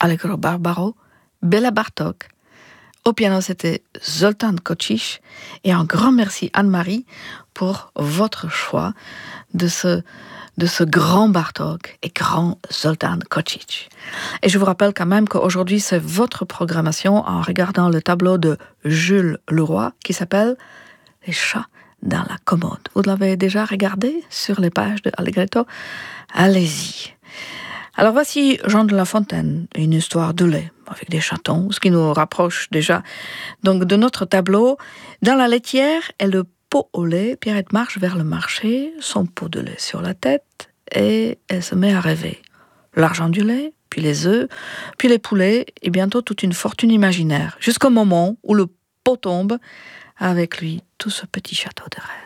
Allegro Barbaro, Béla Bartók. Au piano, c'était Zoltán Kočič. Et un grand merci Anne-Marie pour votre choix de ce grand Bartók et grand Zoltán Kočič. Et je vous rappelle quand même qu'aujourd'hui, c'est votre programmation en regardant le tableau de Jules Leroy qui s'appelle « Les chats dans la commode ». Vous l'avez déjà regardé sur les pages de Allegretto? Allez-y. Alors voici Jean de La Fontaine, une histoire de lait avec des chatons, ce qui nous rapproche déjà donc de notre tableau. Dans la laitière et le pot au lait, Pierrette marche vers le marché, son pot de lait sur la tête, et elle se met à rêver. L'argent du lait, puis les œufs, puis les poulets, et bientôt toute une fortune imaginaire, jusqu'au moment où le pot tombe, avec lui tout ce petit château de rêve.